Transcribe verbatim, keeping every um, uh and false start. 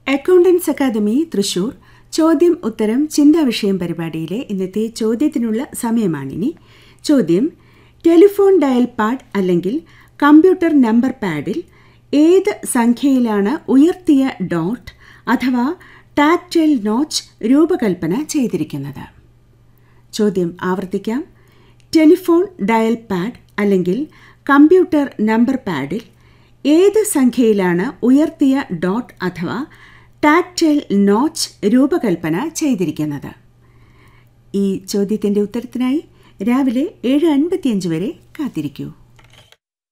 Accountants academy Thrissur ചോദ്യം ഉത്തരം ചിന്താവിഷയം പരിപാടിയിലെ ഇന്നത്തെ ചോദ്യത്തിനുള്ള സമയമാണിനി. ചോദ്യം: ടെലിഫോൺ ഡയൽ പാഡ് അല്ലെങ്കിൽ കമ്പ്യൂട്ടർ നമ്പർ പാഡിൽ ഏത് സംഖ്യയിലാണ് ഉയർത്തിയ ഡോട്ട് അഥവാ ടാക്ടൈൽ നോച്ച് രൂപകൽപ്പന ചെയ്തിരിക്കുന്നത്? ചോദ്യം ആവർത്തിക്കാം. ടെലിഫോൺ ഡയൽ പാഡ് അല്ലെങ്കിൽ കമ്പ്യൂട്ടർ നമ്പർ പാഡിൽ ഏത് സംഖ്യയിലാണ് ഉയർത്തിയ ഡോട്ട് അഥവാ ടാക്ടൈൽ നോച്ച് രൂപകൽപ്പന ചെയ്തിരിക്കുന്നത്? ഈ ചോദ്യത്തിൻ്റെ ഉത്തരത്തിനായി രാവിലെ ഏഴ് അൻപത്തിയഞ്ച് വരെ കാത്തിരിക്കൂ.